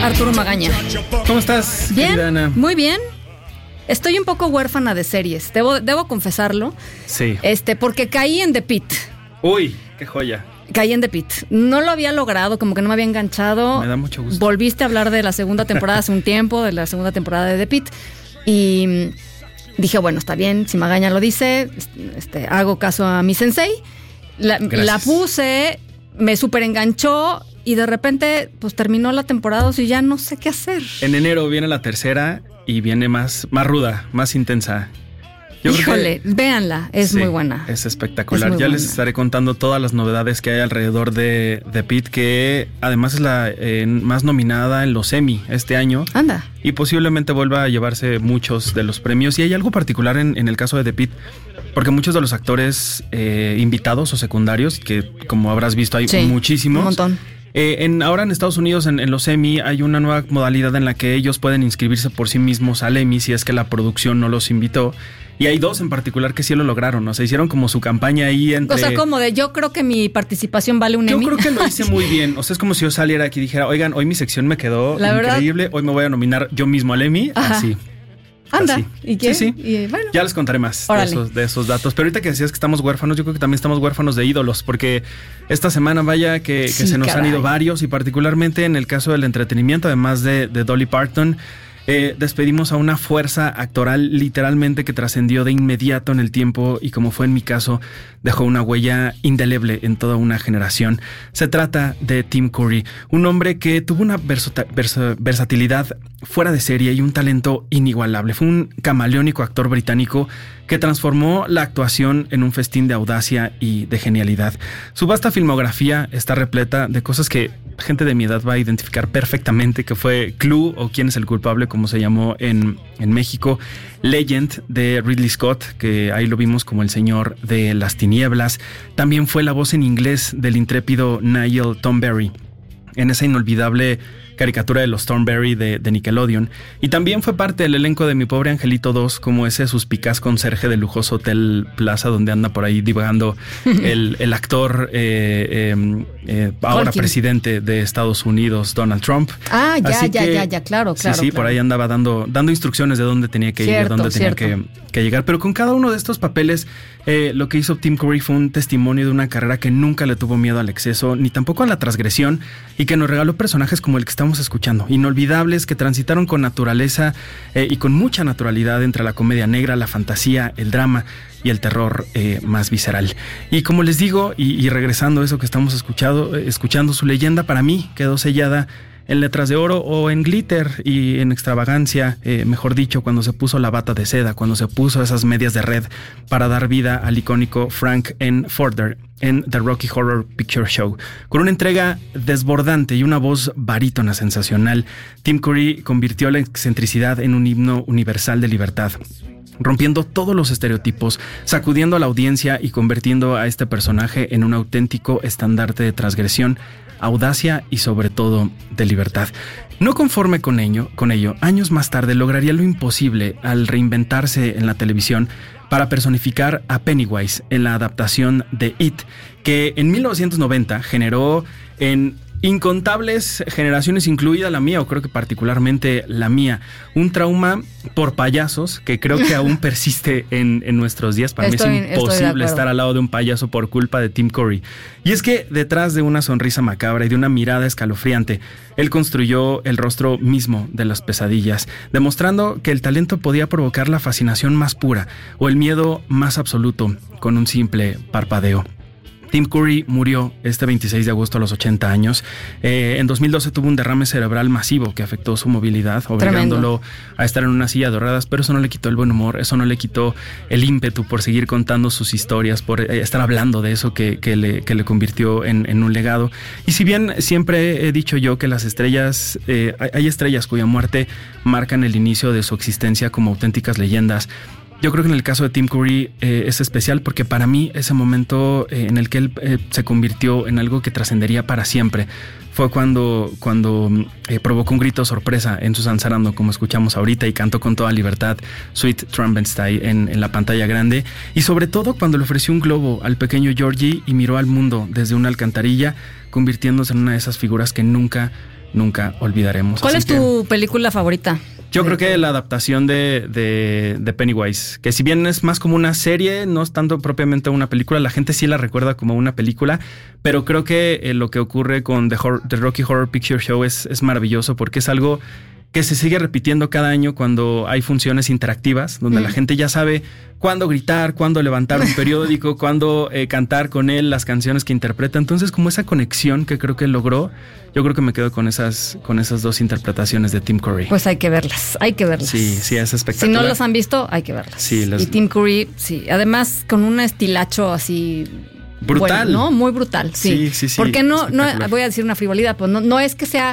Arturo Magaña. ¿Cómo estás? Bien, Ana? Muy bien. Estoy un poco huérfana de series, debo confesarlo. Sí. Porque caí en The Pitt. Uy, qué joya. Caí en The Pitt. No lo había logrado, como que no me había enganchado. Me da mucho gusto. Volviste a hablar de la segunda temporada hace un tiempo, de la segunda temporada de The Pitt. Y dije, bueno, está bien, si Magaña lo dice, hago caso a mi sensei. La puse, me súper enganchó y de repente pues terminó la temporada y ya no sé qué hacer. En enero viene la tercera y viene más ruda, más intensa. Híjole, véanla, es muy buena. Es espectacular. Ya les estaré contando todas las novedades que hay alrededor de Pitt, que además es la más nominada en los Emmy este año. Anda. Y posiblemente vuelva a llevarse muchos de los premios. Y hay algo particular en el caso de Pitt, porque muchos de los actores invitados o secundarios, que como habrás visto hay muchísimos. Un montón. Ahora en Estados Unidos, en los Emmy, hay una nueva modalidad en la que ellos pueden inscribirse por sí mismos al Emmy si es que la producción no los invitó. Y hay dos en particular que sí lo lograron, o sea, hicieron como su campaña ahí entre... O sea, como de yo creo que mi participación vale un Emmy. Yo creo que lo hice muy bien, o sea, es como si yo saliera aquí y dijera, oigan, hoy mi sección me quedó increíble, hoy me voy a nominar yo mismo al Emmy, así. Anda, así. ¿y qué? Sí. Y bueno. Ya les contaré más de esos datos. Pero ahorita que decías que estamos huérfanos, yo creo que también estamos huérfanos de ídolos, porque esta semana vaya que se nos han ido varios, y particularmente en el caso del entretenimiento, además de Dolly Parton, despedimos a una fuerza actoral literalmente que trascendió de inmediato en el tiempo y, como fue en mi caso, dejó una huella indeleble en toda una generación. Se trata de Tim Curry, un hombre que tuvo una versatilidad fuera de serie y un talento inigualable. Fue un camaleónico actor británico que transformó la actuación en un festín de audacia y de genialidad. Su vasta filmografía está repleta de cosas que gente de mi edad va a identificar perfectamente, que fue Clue, o Quién es el culpable, como se llamó en México, Legend de Ridley Scott, que ahí lo vimos como el señor de las tinieblas. También fue la voz en inglés del intrépido Niall Thornberry en esa inolvidable caricatura de los Thornberry de Nickelodeon, y también fue parte del elenco de Mi Pobre Angelito 2 como ese suspicaz conserje del lujoso Hotel Plaza donde anda por ahí divagando el actor ahora presidente de Estados Unidos, Donald Trump. Ya, claro. Sí, por ahí andaba dando instrucciones de dónde tenía que ir, de dónde tenía que llegar, pero con cada uno de estos papeles lo que hizo Tim Curry fue un testimonio de una carrera que nunca le tuvo miedo al exceso ni tampoco a la transgresión, y que nos regaló personajes como el que estamos escuchando, inolvidables, que transitaron con naturaleza y con mucha naturalidad entre la comedia negra, la fantasía, el drama y el terror más visceral. Y como les digo, y regresando a eso que estamos escuchando, su leyenda para mí quedó sellada en letras de oro o en glitter y en extravagancia, mejor dicho, cuando se puso la bata de seda, cuando se puso esas medias de red para dar vida al icónico Frank N. Furter en The Rocky Horror Picture Show. Con una entrega desbordante y una voz barítona sensacional, Tim Curry convirtió la excentricidad en un himno universal de libertad, rompiendo todos los estereotipos, sacudiendo a la audiencia y convirtiendo a este personaje en un auténtico estandarte de transgresión, audacia y sobre todo de libertad. No conforme con ello, años más tarde lograría lo imposible al reinventarse en la televisión para personificar a Pennywise en la adaptación de It, que en 1990 generó en incontables generaciones, incluida la mía, o creo que particularmente la mía, un trauma por payasos que creo que aún persiste en nuestros días. Para mí es imposible estar al lado de un payaso por culpa de Tim Curry. Y es que detrás de una sonrisa macabra y de una mirada escalofriante, él construyó el rostro mismo de las pesadillas, demostrando que el talento podía provocar la fascinación más pura o el miedo más absoluto con un simple parpadeo. Tim Curry murió este 26 de agosto a los 80 años. En 2012 tuvo un derrame cerebral masivo que afectó su movilidad, obligándolo a estar en una silla de ruedas, pero eso no le quitó el buen humor, eso no le quitó el ímpetu por seguir contando sus historias, por estar hablando de eso que le convirtió en un legado. Y si bien siempre he dicho yo que las estrellas, hay estrellas cuya muerte marcan el inicio de su existencia como auténticas leyendas, yo creo que en el caso de Tim Curry es especial porque para mí ese momento en el que él se convirtió en algo que trascendería para siempre fue cuando provocó un grito de sorpresa en Susan Sarandon, como escuchamos ahorita, y cantó con toda libertad Sweet Trampenstein en la pantalla grande, y sobre todo cuando le ofreció un globo al pequeño Georgie y miró al mundo desde una alcantarilla, convirtiéndose en una de esas figuras que nunca nunca olvidaremos. ¿Cuál es tu película favorita? Yo creo que la adaptación de Pennywise, que si bien es más como una serie, no es tanto propiamente una película, la gente sí la recuerda como una película, pero creo que lo que ocurre con The Rocky Horror Picture Show es maravilloso porque es algo que se sigue repitiendo cada año cuando hay funciones interactivas, donde la gente ya sabe cuándo gritar, cuándo levantar un periódico, cuándo cantar con él las canciones que interpreta. Entonces, como esa conexión que creo que logró, yo creo que me quedo con esas dos interpretaciones de Tim Curry. Pues hay que verlas. Sí, es espectacular. Si no las han visto, hay que verlas. Sí, y Tim Curry, sí, además con un estilacho así... brutal. Bueno, ¿no? Muy brutal, sí. Sí. Porque no, voy a decir una frivolidad, pues no es que sea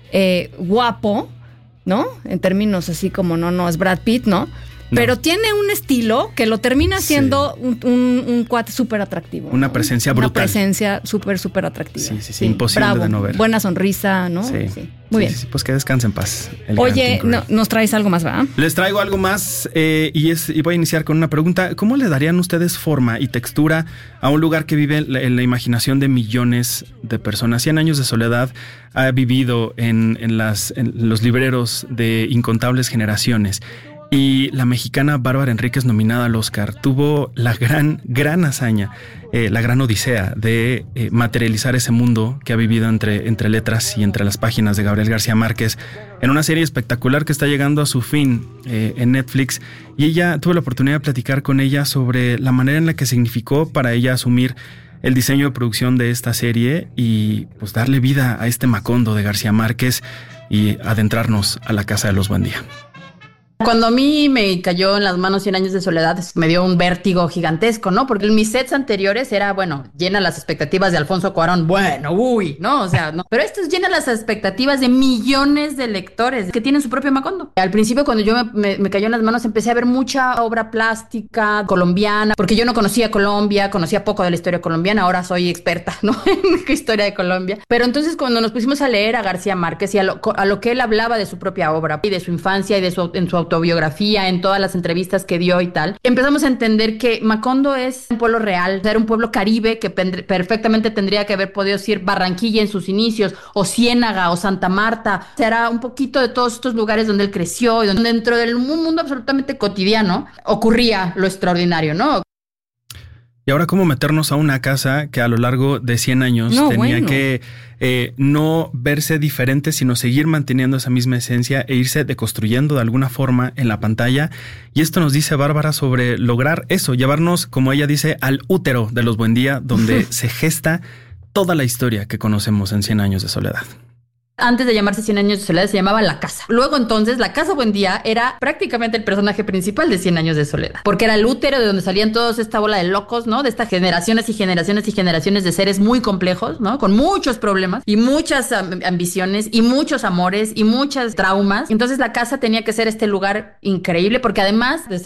guapo, ¿no? En términos así como no es Brad Pitt, ¿no? Pero tiene un estilo que lo termina siendo un cuate súper atractivo. Una presencia brutal. Una presencia súper atractiva. Sí, imposible bravo, de no ver. Buena sonrisa, ¿no? Sí. Muy bien. Sí, pues que descanse en paz. Oye, nos traes algo más, ¿verdad? Les traigo algo más y voy a iniciar con una pregunta. ¿Cómo le darían ustedes forma y textura a un lugar que vive en la imaginación de millones de personas? 100 años de soledad ha vivido en los libreros de incontables generaciones. Y la mexicana Bárbara Enríquez, nominada al Oscar, tuvo la gran hazaña, la gran odisea de materializar ese mundo que ha vivido entre letras y entre las páginas de Gabriel García Márquez en una serie espectacular que está llegando a su fin en Netflix. Y tuve la oportunidad de platicar con ella sobre la manera en la que significó para ella asumir el diseño de producción de esta serie y pues darle vida a este Macondo de García Márquez y adentrarnos a la casa de los Buendía. Cuando a mí me cayó en las manos 100 años de soledad, me dio un vértigo gigantesco, ¿no? Porque en mis sets anteriores era, llena las expectativas de Alfonso Cuarón, ¿no? O sea, no. Pero esto llena las expectativas de millones de lectores que tienen su propio Macondo. Al principio, cuando yo me cayó en las manos, empecé a ver mucha obra plástica colombiana, porque yo no conocía Colombia, conocía poco de la historia colombiana, ahora soy experta, ¿no? En historia de Colombia. Pero entonces, cuando nos pusimos a leer a García Márquez y a lo que él hablaba de su propia obra y de su infancia y en su autobiografía, en todas las entrevistas que dio y tal, empezamos a entender que Macondo es un pueblo real, era un pueblo caribe que perfectamente tendría que haber podido ser Barranquilla en sus inicios, o Ciénaga, o Santa Marta. O sea, era un poquito de todos estos lugares donde él creció y donde dentro de un mundo absolutamente cotidiano ocurría lo extraordinario, ¿no? Y ahora, ¿cómo meternos a una casa que a lo largo de 100 años tenía que no verse diferente, sino seguir manteniendo esa misma esencia e irse deconstruyendo de alguna forma en la pantalla? Y esto nos dice Bárbara sobre lograr eso, llevarnos, como ella dice, al útero de los Buendía, donde se gesta toda la historia que conocemos en 100 años de soledad. Antes de llamarse 100 años de soledad se llamaba La Casa. Luego entonces La Casa Buendía era prácticamente el personaje principal de 100 años de soledad, porque era el útero de donde salían todos esta bola de locos, ¿no? De estas generaciones y generaciones y generaciones de seres muy complejos, ¿no? Con muchos problemas y muchas ambiciones y muchos amores y muchos traumas. Entonces La Casa tenía que ser este lugar increíble porque además del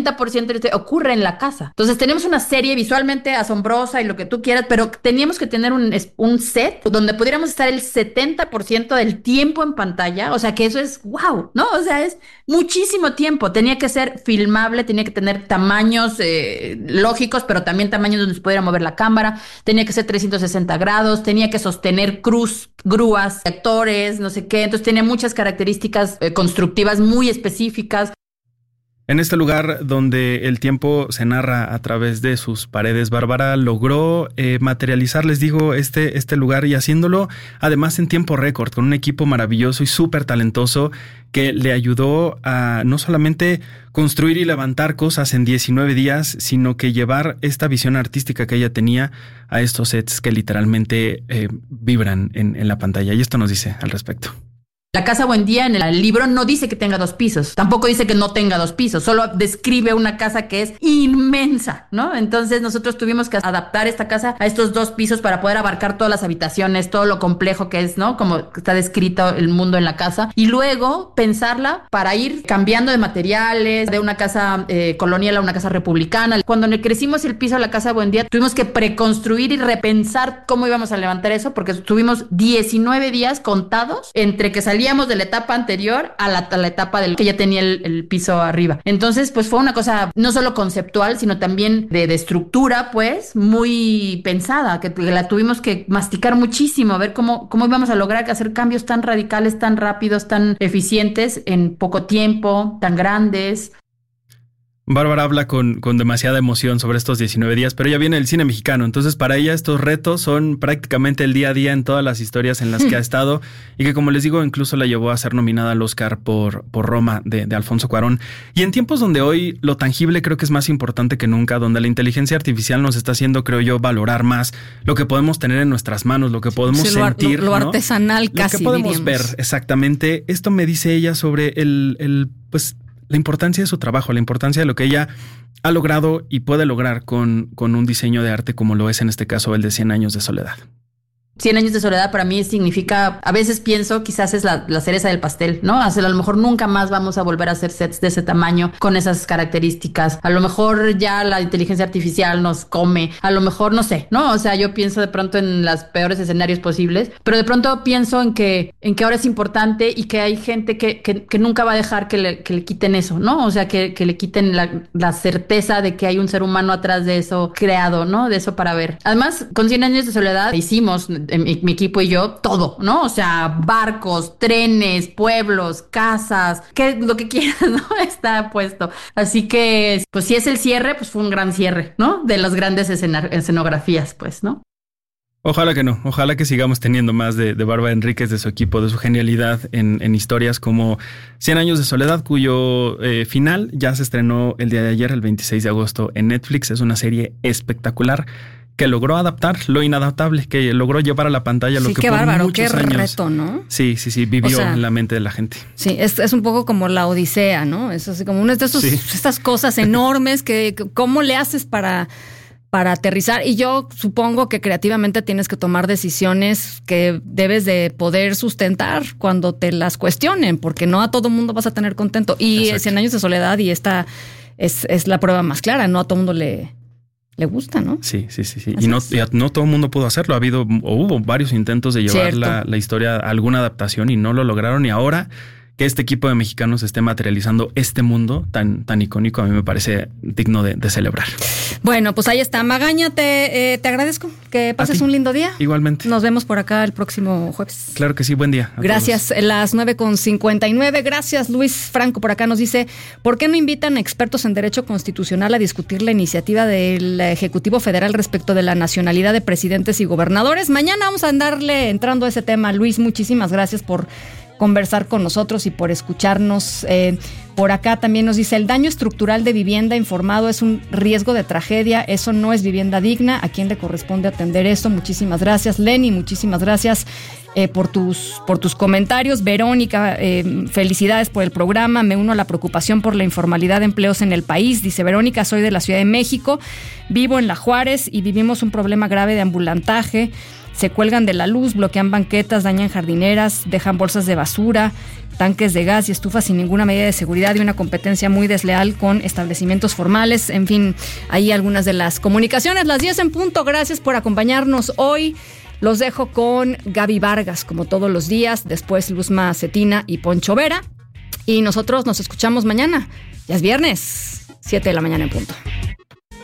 70% ocurre en la casa. Entonces tenemos una serie visualmente asombrosa y lo que tú quieras, pero teníamos que tener un set donde pudiéramos estar el 70% del tiempo en pantalla, o sea que eso es wow, ¿no? O sea, es muchísimo tiempo. Tenía que ser filmable, tenía que tener tamaños lógicos, pero también tamaños donde se pudiera mover la cámara, tenía que ser 360 grados, tenía que sostener grúas, actores, no sé qué. Entonces tenía muchas características constructivas muy específicas. En este lugar donde el tiempo se narra a través de sus paredes, Bárbara logró materializar, les digo, este lugar y haciéndolo además en tiempo récord, con un equipo maravilloso y súper talentoso que le ayudó a no solamente construir y levantar cosas en 19 días, sino que llevar esta visión artística que ella tenía a estos sets que literalmente vibran en la pantalla. Y esto nos dice al respecto. La Casa Buendía en el libro no dice que tenga 2 pisos, tampoco dice que no tenga 2 pisos, solo describe una casa que es inmensa, ¿no? Entonces nosotros tuvimos que adaptar esta casa a estos 2 pisos para poder abarcar todas las habitaciones, todo lo complejo que es, ¿no? Como está descrito el mundo en la casa, y luego pensarla para ir cambiando de materiales, de una casa colonial a una casa republicana. Cuando crecimos el piso de la Casa Buendía, tuvimos que preconstruir y repensar cómo íbamos a levantar eso, porque tuvimos 19 días contados entre que salía correríamos de la etapa anterior a la etapa del que ya tenía el piso arriba. Entonces, pues fue una cosa no solo conceptual, sino también de estructura, pues, muy pensada, que la tuvimos que masticar muchísimo, a ver cómo íbamos a lograr hacer cambios tan radicales, tan rápidos, tan eficientes en poco tiempo, tan grandes. Bárbara habla con demasiada emoción sobre estos 19 días, pero ella viene del cine mexicano, entonces para ella estos retos son prácticamente el día a día en todas las historias en las que ha estado y que, como les digo, incluso la llevó a ser nominada al Oscar por Roma de Alfonso Cuarón. Y en tiempos donde hoy lo tangible creo que es más importante que nunca, donde la inteligencia artificial nos está haciendo, creo yo, valorar más lo que podemos tener en nuestras manos, lo que podemos sentir, lo artesanal, casi, lo que podemos diríamos ver, exactamente. Esto me dice ella sobre pues la importancia de su trabajo, la importancia de lo que ella ha logrado y puede lograr con un diseño de arte como lo es en este caso el de 100 años de soledad. 100 años de soledad para mí significa, a veces pienso, quizás es la cereza del pastel, ¿no? A lo mejor nunca más vamos a volver a hacer sets de ese tamaño, con esas características. A lo mejor ya la inteligencia artificial nos come, a lo mejor no sé, ¿no? O sea, yo pienso de pronto en los peores escenarios posibles, pero de pronto pienso en que ahora es importante y que hay gente que nunca va a dejar que le quiten eso, ¿no? O sea, que le quiten la certeza de que hay un ser humano atrás de eso creado, ¿no? De eso para ver. Además, con 100 años de soledad hicimos mi equipo y yo todo, ¿no? O sea, barcos, trenes, pueblos, casas, lo que quieras, ¿no? Está puesto. Así que, pues si es el cierre, pues fue un gran cierre, ¿no? De las grandes escenografías, pues, ¿no? Ojalá que no, ojalá que sigamos teniendo más de Bárbara Enríquez, de su equipo, de su genialidad en historias como 100 años de soledad, cuyo final ya se estrenó el día de ayer, el 26 de agosto en Netflix. Es una serie espectacular que logró adaptar lo inadaptable, que logró llevar a la pantalla lo que por muchos años... reto, ¿no? Sí, vivió en la mente de la gente. Sí, es un poco como la Odisea, ¿no? Es así como una de estas cosas enormes que ¿cómo le haces para aterrizar? Y yo supongo que creativamente tienes que tomar decisiones que debes de poder sustentar cuando te las cuestionen, porque no a todo mundo vas a tener contento. Y exacto. 100 años de soledad, y esta es la prueba más clara, no a todo mundo le gusta, ¿no? Sí. Y no todo el mundo pudo hacerlo. Hubo varios intentos de llevar la historia a alguna adaptación y no lo lograron. Y ahora que este equipo de mexicanos esté materializando este mundo tan icónico, a mí me parece digno de celebrar. Bueno, pues ahí está. Magaña, te agradezco que pases un lindo día. Igualmente. Nos vemos por acá el próximo jueves. Claro que sí, buen día. Gracias. Todos. Las 9:59. Gracias, Luis Franco. Por acá nos dice, ¿por qué no invitan a expertos en derecho constitucional a discutir la iniciativa del Ejecutivo Federal respecto de la nacionalidad de presidentes y gobernadores? Mañana vamos a andarle entrando a ese tema. Luis, muchísimas gracias por conversar con nosotros y por escucharnos. Por acá también nos dice, el daño estructural de vivienda informado es un riesgo de tragedia, eso no es vivienda digna, ¿a quién le corresponde atender esto? Muchísimas gracias, Lenny, muchísimas gracias por tus comentarios. Verónica, felicidades por el programa, me uno a la preocupación por la informalidad de empleos en el país. Dice Verónica, soy de la Ciudad de México, vivo en La Juárez y vivimos un problema grave de ambulantaje. Se cuelgan de la luz, bloquean banquetas, dañan jardineras, dejan bolsas de basura, tanques de gas y estufas sin ninguna medida de seguridad y una competencia muy desleal con establecimientos formales. En fin, ahí algunas de las comunicaciones. Las 10 en punto. Gracias por acompañarnos hoy. Los dejo con Gaby Vargas, como todos los días. Después Luzma Cetina y Poncho Vera. Y nosotros nos escuchamos mañana. Ya es viernes, 7 de la mañana en punto.